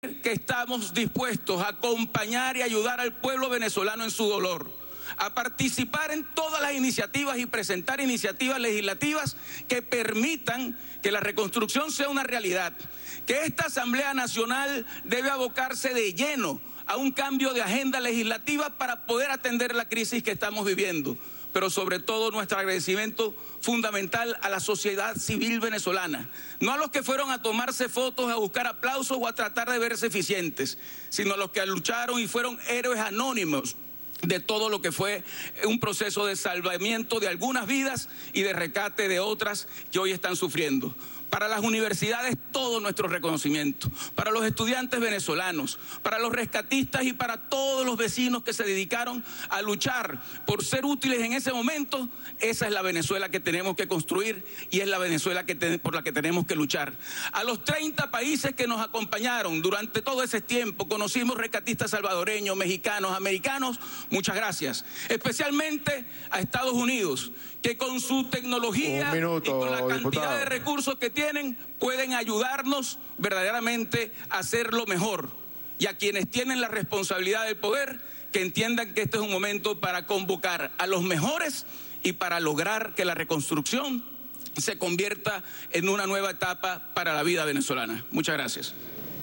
que estamos dispuestos a acompañar y ayudar al pueblo venezolano en su dolor, a participar en todas las iniciativas y presentar iniciativas legislativas que permitan que la reconstrucción sea una realidad, que esta Asamblea Nacional debe abocarse de lleno a un cambio de agenda legislativa para poder atender la crisis que estamos viviendo, pero sobre todo nuestro agradecimiento fundamental a la sociedad civil venezolana, no a los que fueron a tomarse fotos, a buscar aplausos o a tratar de verse eficientes, sino a los que lucharon y fueron héroes anónimos de todo lo que fue un proceso de salvamiento de algunas vidas y de rescate de otras que hoy están sufriendo. Para las universidades, todo nuestro reconocimiento. Para los estudiantes venezolanos, para los rescatistas y para todos los vecinos que se dedicaron a luchar por ser útiles en ese momento, esa es la Venezuela que tenemos que construir y es la Venezuela por la que tenemos que luchar. A los 30 países que nos acompañaron durante todo ese tiempo, conocimos rescatistas salvadoreños, mexicanos, americanos, muchas gracias. Especialmente a Estados Unidos, que con su tecnología y con la cantidad de recursos que tienen, pueden ayudarnos verdaderamente a hacerlo mejor. Y a quienes tienen la responsabilidad del poder, que entiendan que este es un momento para convocar a los mejores y para lograr que la reconstrucción se convierta en una nueva etapa para la vida venezolana. Muchas gracias.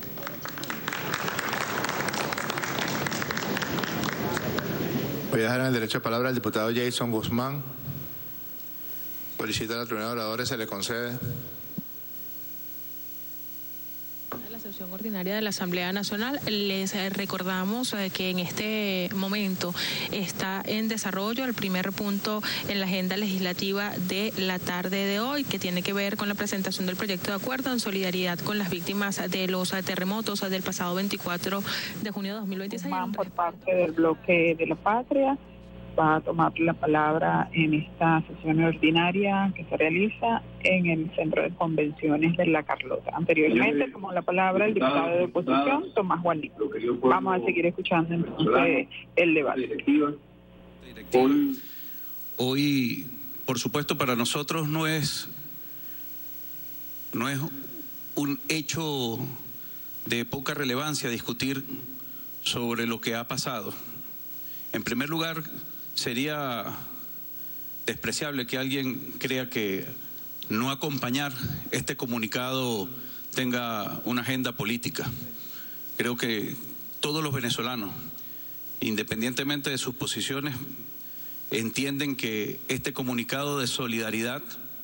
Voy a dejar en el derecho de palabra al diputado Jason Guzmán. Solicita a la tribuna de oradores, se le concede. La sesión ordinaria de la Asamblea Nacional. Les recordamos que en este momento está en desarrollo el primer punto en la agenda legislativa de la tarde de hoy, que tiene que ver con la presentación del proyecto de acuerdo en solidaridad con las víctimas de los terremotos del pasado 24 de junio de 2026. Por parte del bloque de la Patria va a tomar la palabra en esta sesión ordinaria que se realiza en el Centro de Convenciones de La Carlota. Anteriormente tomó la palabra el diputado de oposición, Tomás Juanito. Vamos a seguir escuchando entonces el debate. Hoy, por supuesto, para nosotros no es un hecho de poca relevancia discutir sobre lo que ha pasado. En primer lugar, sería despreciable que alguien crea que no acompañar este comunicado tenga una agenda política. Creo que todos los venezolanos, independientemente de sus posiciones, entienden que este comunicado de solidaridad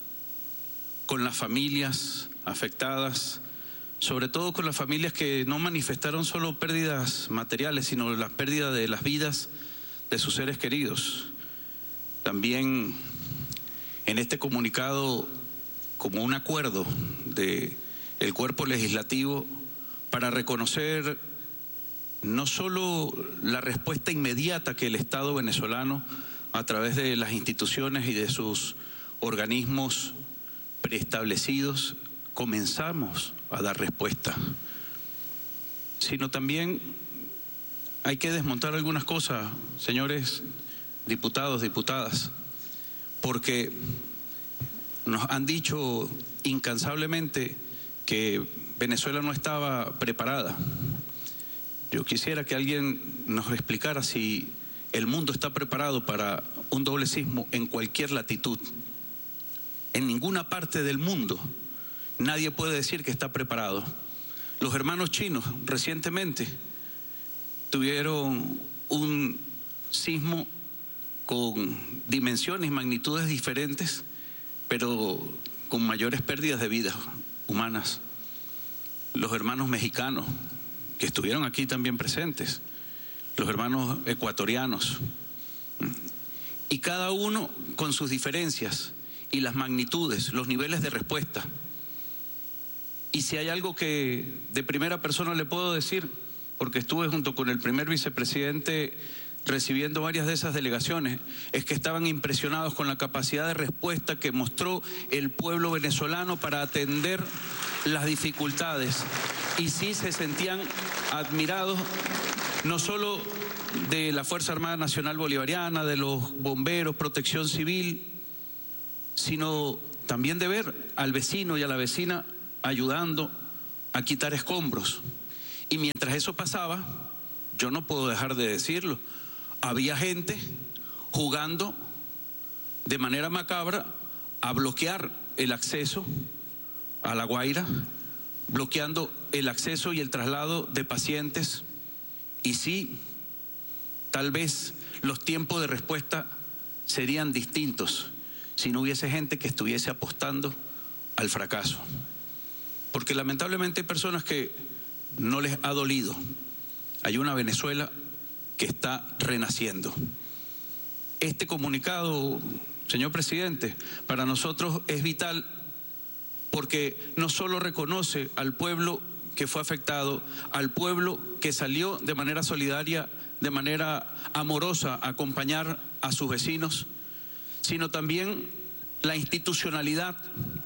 con las familias afectadas, sobre todo con las familias que no manifestaron solo pérdidas materiales, sino la pérdida de las vidas de sus seres queridos. También en este comunicado, como un acuerdo del cuerpo legislativo para reconocer no solo la respuesta inmediata que el Estado venezolano, a través de las instituciones y de sus organismos preestablecidos, comenzamos a dar respuesta, sino también hay que desmontar algunas cosas, señores diputados, diputadas, porque nos han dicho incansablemente que Venezuela no estaba preparada. Yo quisiera que alguien nos explicara si el mundo está preparado para un doble sismo en cualquier latitud. En ninguna parte del mundo nadie puede decir que está preparado. Los hermanos chinos recientemente tuvieron un sismo con dimensiones y magnitudes diferentes, pero con mayores pérdidas de vidas humanas. Los hermanos mexicanos, que estuvieron aquí también presentes, los hermanos ecuatorianos, y cada uno con sus diferencias y las magnitudes, los niveles de respuesta. Y si hay algo que de primera persona le puedo decir, porque estuve junto con el primer vicepresidente recibiendo varias de esas delegaciones, es que estaban impresionados con la capacidad de respuesta que mostró el pueblo venezolano para atender las dificultades. Y sí se sentían admirados, no solo de la Fuerza Armada Nacional Bolivariana, de los bomberos, Protección Civil, sino también de ver al vecino y a la vecina ayudando a quitar escombros. Y mientras eso pasaba, yo no puedo dejar de decirlo, había gente jugando de manera macabra a bloquear el acceso a La Guaira, bloqueando el acceso y el traslado de pacientes. Y sí, tal vez los tiempos de respuesta serían distintos si no hubiese gente que estuviese apostando al fracaso. Porque lamentablemente hay personas que no les ha dolido. Hay una Venezuela que está renaciendo. Este comunicado, señor presidente, para nosotros es vital porque no solo reconoce al pueblo que fue afectado, al pueblo que salió de manera solidaria, de manera amorosa a acompañar a sus vecinos, sino también la institucionalidad,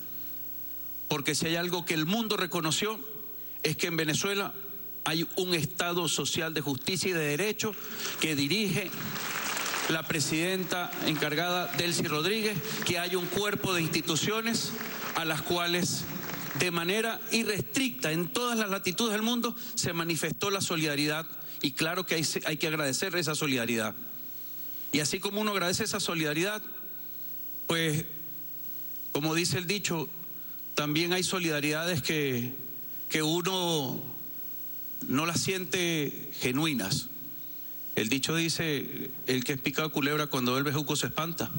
porque si hay algo que el mundo reconoció es que en Venezuela hay un Estado social de justicia y de derecho que dirige la presidenta encargada Delcy Rodríguez, que hay un cuerpo de instituciones a las cuales de manera irrestricta en todas las latitudes del mundo se manifestó la solidaridad, y claro que hay que agradecer esa solidaridad. Y así como uno agradece esa solidaridad, pues como dice el dicho, también hay solidaridades que uno no las siente genuinas. El dicho dice, el que es picado culebra cuando ve el bejuco se espanta.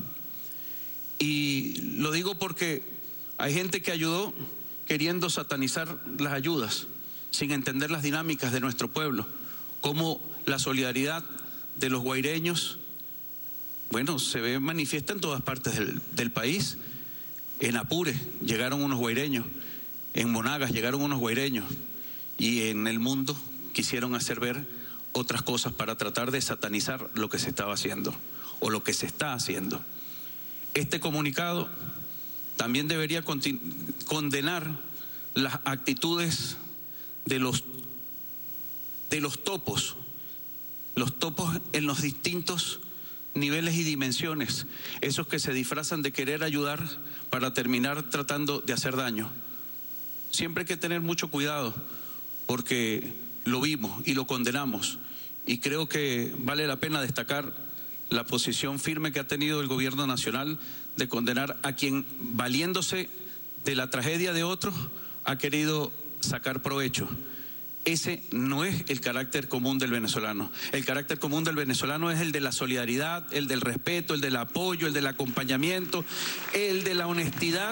Y lo digo porque hay gente que ayudó queriendo satanizar las ayudas, sin entender las dinámicas de nuestro pueblo, como la solidaridad de los guaireños, bueno, se ve manifiesta en todas partes del país. En Apure llegaron unos guaireños, en Monagas llegaron unos guaireños, y en el mundo quisieron hacer ver otras cosas para tratar de satanizar lo que se estaba haciendo o lo que se está haciendo. Este comunicado también debería condenar las actitudes de los topos en los distintos niveles y dimensiones, esos que se disfrazan de querer ayudar para terminar tratando de hacer daño. Siempre hay que tener mucho cuidado porque lo vimos y lo condenamos, y creo que vale la pena destacar la posición firme que ha tenido el gobierno nacional de condenar a quien, valiéndose de la tragedia de otros, ha querido sacar provecho. Ese no es el carácter común del venezolano. El carácter común del venezolano es el de la solidaridad, el del respeto, el del apoyo, el del acompañamiento, el de la honestidad.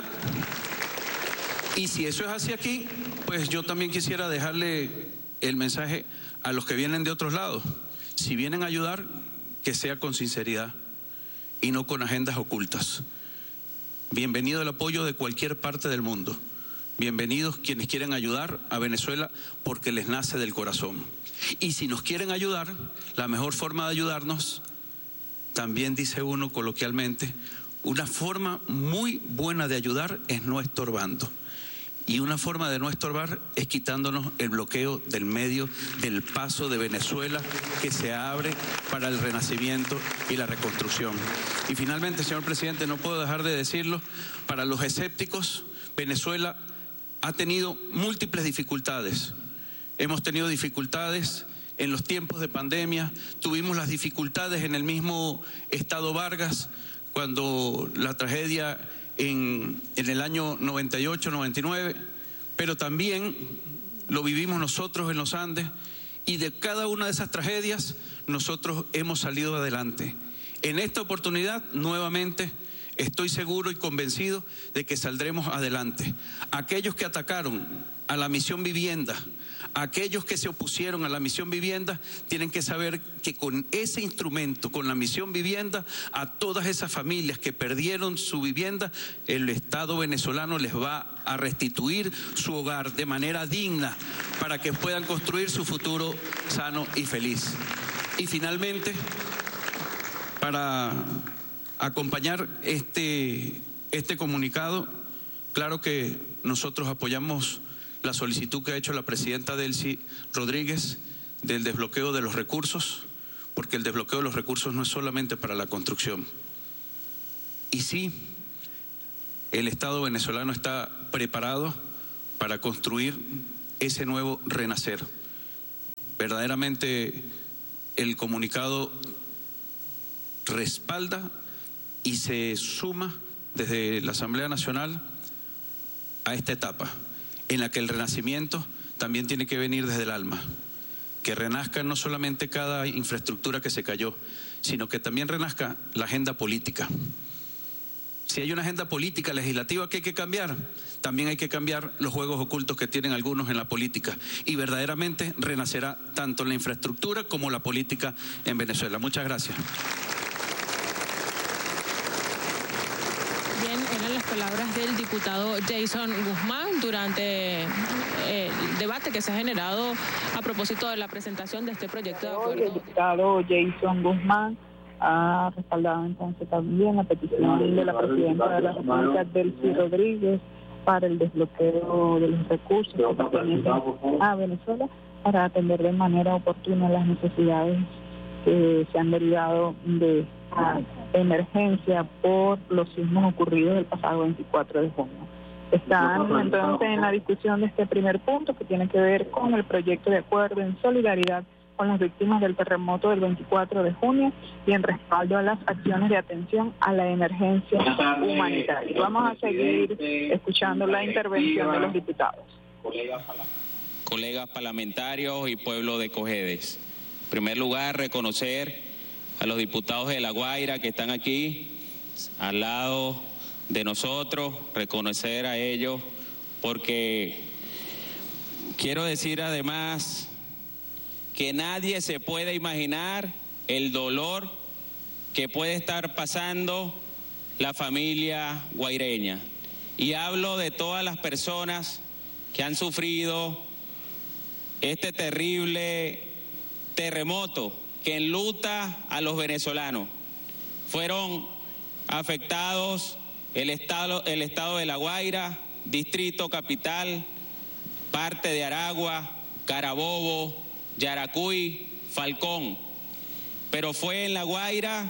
Y si eso es así aquí, pues yo también quisiera dejarle el mensaje a los que vienen de otros lados. Si vienen a ayudar, que sea con sinceridad y no con agendas ocultas. Bienvenido el apoyo de cualquier parte del mundo. Bienvenidos quienes quieren ayudar a Venezuela porque les nace del corazón. Y si nos quieren ayudar, la mejor forma de ayudarnos, también dice uno coloquialmente, una forma muy buena de ayudar es no estorbando. Y una forma de no estorbar es quitándonos el bloqueo del medio del paso de Venezuela que se abre para el renacimiento y la reconstrucción. Y finalmente, señor presidente, no puedo dejar de decirlo, para los escépticos, Venezuela ha tenido múltiples dificultades. Hemos tenido dificultades en los tiempos de pandemia, tuvimos las dificultades en el mismo estado Vargas, cuando la tragedia en el año 98, 99, pero también lo vivimos nosotros en los Andes, y de cada una de esas tragedias nosotros hemos salido adelante. En esta oportunidad, nuevamente, estoy seguro y convencido de que saldremos adelante. Aquellos que atacaron a la Misión Vivienda, aquellos que se opusieron a la Misión Vivienda, tienen que saber que con ese instrumento, con la Misión Vivienda, a todas esas familias que perdieron su vivienda, el Estado venezolano les va a restituir su hogar de manera digna para que puedan construir su futuro sano y feliz. Y finalmente, para acompañar este comunicado, claro que nosotros apoyamos la solicitud que ha hecho la presidenta Delcy Rodríguez del desbloqueo de los recursos, porque el desbloqueo de los recursos no es solamente para la construcción. Y sí, el Estado venezolano está preparado para construir ese nuevo renacer. verdaderamente el comunicado respalda y se suma desde la Asamblea Nacional a esta etapa en la que el renacimiento también tiene que venir desde el alma, que renazca no solamente cada infraestructura que se cayó, sino que también renazca la agenda política. Si hay una agenda política legislativa que hay que cambiar, también hay que cambiar los juegos ocultos que tienen algunos en la política, y verdaderamente renacerá tanto la infraestructura como la política en Venezuela. Muchas gracias. Bien, eran las palabras del diputado Jason Guzmán durante el debate que se ha generado a propósito de la presentación de este proyecto de acuerdo. El diputado Jason Guzmán ha respaldado entonces también la petición de la presidenta de la República, Delcy Rodríguez, para el desbloqueo de los recursos que pertenecen a Venezuela para atender de manera oportuna las necesidades que se han derivado de esta emergencia por los sismos ocurridos el pasado 24 de junio. Están entonces en la discusión de este primer punto que tiene que ver con el proyecto de acuerdo en solidaridad con las víctimas del terremoto del 24 de junio y en respaldo a las acciones de atención a la emergencia humanitaria. Vamos a seguir escuchando la intervención de los diputados. Colegas parlamentarios y pueblo de Cojedes. En primer lugar, reconocer a los diputados de La Guaira que están aquí al lado de nosotros, reconocer a ellos, porque quiero decir además que nadie se puede imaginar el dolor que puede estar pasando la familia guaireña. Y hablo de todas las personas que han sufrido este terrible terremoto que enluta a los venezolanos. Fueron afectados el estado de La Guaira, Distrito Capital, parte de Aragua, Carabobo, Yaracuy, Falcón, pero fue en La Guaira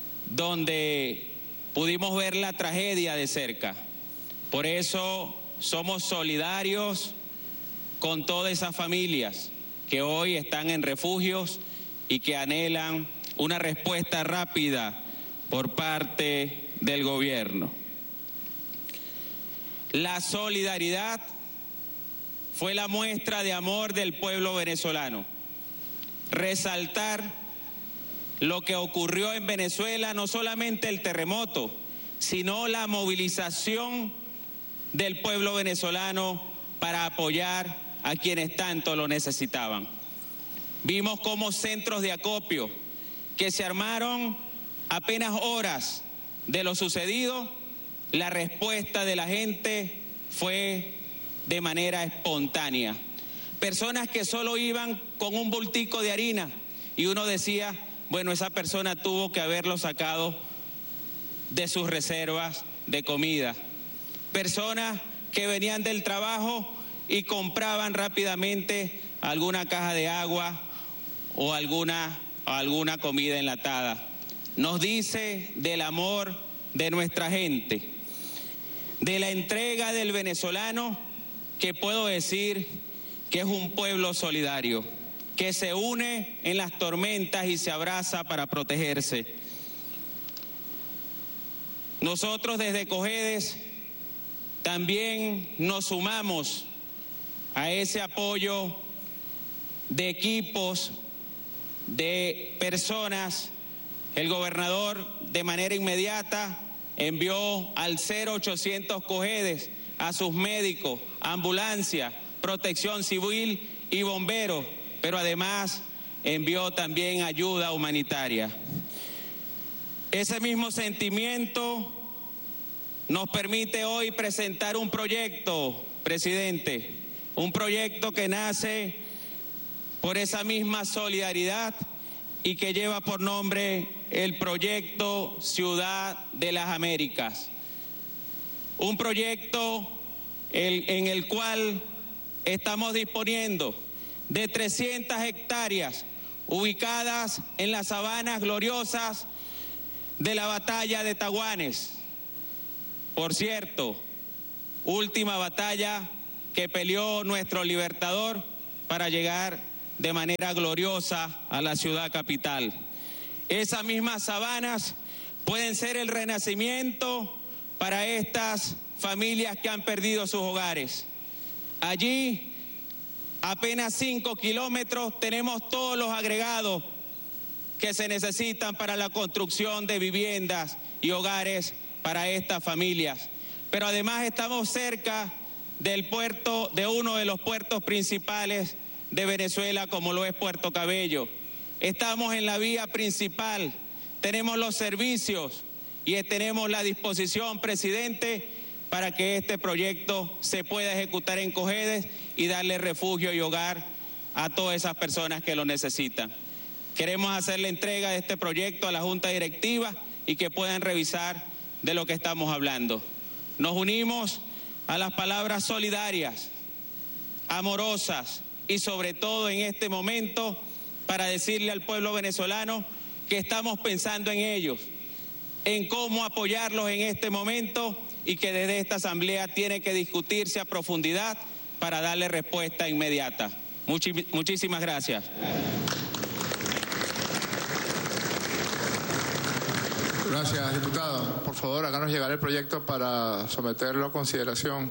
donde pudimos ver la tragedia de cerca. Por eso somos solidarios con todas esas familias que hoy están en refugios y que anhelan una respuesta rápida por parte del gobierno. La solidaridad fue la muestra de amor del pueblo venezolano. Resaltar lo que ocurrió en Venezuela, no solamente el terremoto, sino la movilización del pueblo venezolano para apoyar a quienes tanto lo necesitaban. Vimos cómo centros de acopio que se armaron apenas horas de lo sucedido, la respuesta de la gente fue de manera espontánea. Personas que solo iban con un bultico de harina y uno decía, bueno, esa persona tuvo que haberlo sacado de sus reservas de comida. Personas que venían del trabajo y compraban rápidamente alguna caja de agua o alguna comida enlatada. Nos dice del amor de nuestra gente, de la entrega del venezolano, que puedo decir que es un pueblo solidario, que se une en las tormentas y se abraza para protegerse. Nosotros desde Cojedes también nos sumamos a ese apoyo de equipos, de personas. El gobernador de manera inmediata envió al 0800 Cojedes a sus médicos, ambulancia, protección civil y bomberos, pero además envió también ayuda humanitaria. Ese mismo sentimiento nos permite hoy presentar un proyecto, presidente, un proyecto que nace por esa misma solidaridad y que lleva por nombre el proyecto Ciudad de las Américas. Un proyecto en el cual estamos disponiendo de 300 hectáreas ubicadas en las sabanas gloriosas de la batalla de Taguanes. Por cierto, última batalla que peleó nuestro libertador para llegar de manera gloriosa a la ciudad capital. Esas mismas sabanas pueden ser el renacimiento para estas familias que han perdido sus hogares. Allí, apenas 5 kilómetros, tenemos todos los agregados que se necesitan para la construcción de viviendas y hogares para estas familias. Pero además estamos cerca del puerto, de uno de los puertos principales de Venezuela, como lo es Puerto Cabello. Estamos en la vía principal, tenemos los servicios y tenemos la disposición, presidente, para que este proyecto se pueda ejecutar en Cojedes y darle refugio y hogar a todas esas personas que lo necesitan. Queremos hacer la entrega de este proyecto a la Junta Directiva y que puedan revisar de lo que estamos hablando. Nos unimos a las palabras solidarias, amorosas y sobre todo en este momento para decirle al pueblo venezolano que estamos pensando en ellos, en cómo apoyarlos en este momento y que desde esta asamblea tiene que discutirse a profundidad para darle respuesta inmediata. Muchísimas gracias. Gracias, diputado. Por favor, háganos llegar el proyecto para someterlo a consideración.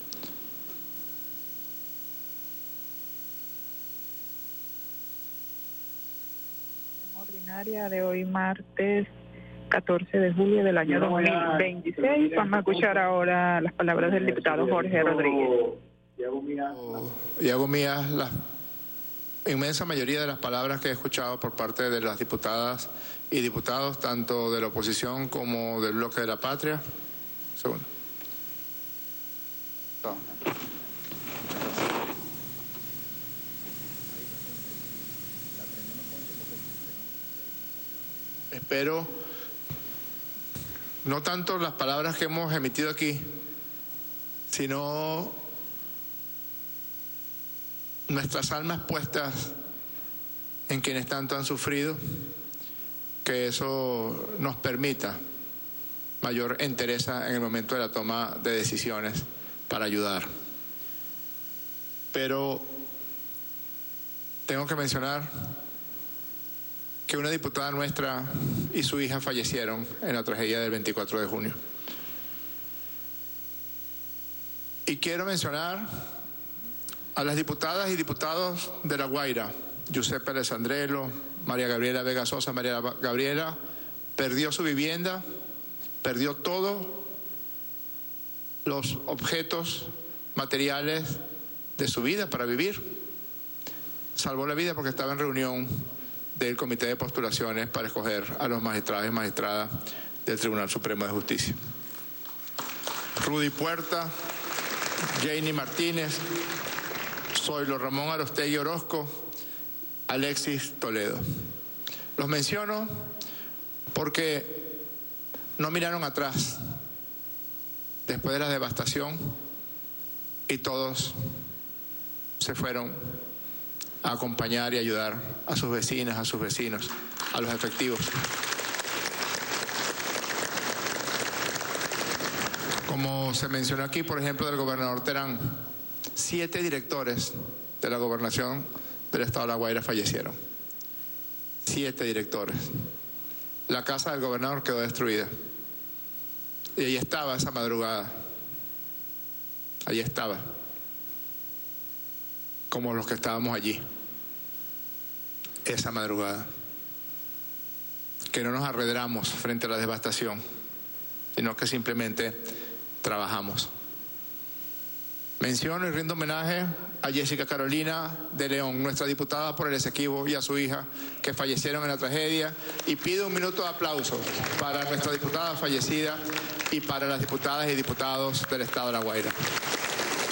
Ordinaria de hoy, martes 14 de julio del año 2026. Vamos a escuchar ahora las palabras del diputado Jorge Rodríguez. Y hago mías la inmensa mayoría de las palabras que he escuchado por parte de las diputadas y diputados, tanto de la oposición como del Bloque de la Patria. Segundo. Espero no tanto las palabras que hemos emitido aquí, sino nuestras almas puestas en quienes tanto han sufrido, que eso nos permita mayor entereza en el momento de la toma de decisiones para ayudar. Pero tengo que mencionar que una diputada nuestra y su hija fallecieron en la tragedia del 24 de junio. Y quiero mencionar a las diputadas y diputados de La Guaira. Giuseppe Alessandrello, María Gabriela Vega Sosa. María Gabriela perdió su vivienda, perdió todos los objetos materiales de su vida para vivir. Salvó la vida porque estaba en reunión del Comité de Postulaciones para escoger a los magistrados y magistradas del Tribunal Supremo de Justicia. Rudy Puerta, Janie Martínez, Zoilo Ramón Arostegui Orozco, Alexis Toledo. Los menciono porque no miraron atrás después de la devastación y todos se fueron a acompañar y ayudar a sus vecinas, a sus vecinos, a los efectivos. Como se mencionó aquí, por ejemplo, del gobernador Terán, 7 directores de la gobernación del estado de La Guaira fallecieron. 7 directores. La casa del gobernador quedó destruida. Y ahí estaba esa madrugada. Allí estaba. Como los que estábamos allí. Esa madrugada. Que no nos arredramos frente a la devastación, sino que simplemente trabajamos. Menciono y rindo homenaje a Jessica Carolina de León, nuestra diputada por el Esequibo, y a su hija, que fallecieron en la tragedia, y pido un minuto de aplauso para nuestra diputada fallecida y para las diputadas y diputados del estado de La Guaira.